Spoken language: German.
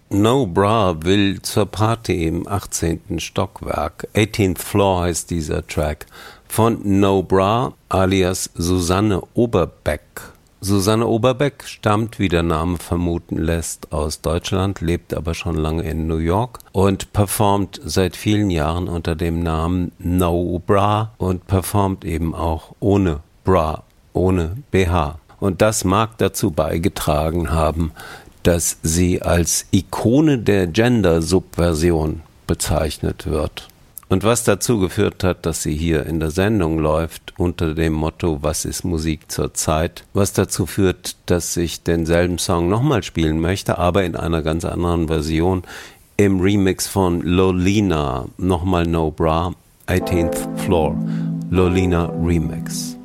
No Bra will zur Party im 18. Stockwerk. 18th Floor heißt dieser Track. Von No Bra alias Susanne Oberbeck. Susanne Oberbeck stammt, wie der Name vermuten lässt, aus Deutschland, lebt aber schon lange in New York und performt seit vielen Jahren unter dem Namen No Bra und performt eben auch ohne Bra, ohne BH. Und das mag dazu beigetragen haben, dass sie als Ikone der Gender-Subversion bezeichnet wird. Und was dazu geführt hat, dass sie hier in der Sendung läuft unter dem Motto Was ist Musik zur Zeit? Was dazu führt, dass ich denselben Song nochmal spielen möchte, aber in einer ganz anderen Version im Remix von Lolina, nochmal No Bra, 18th Floor, Lolina Remix.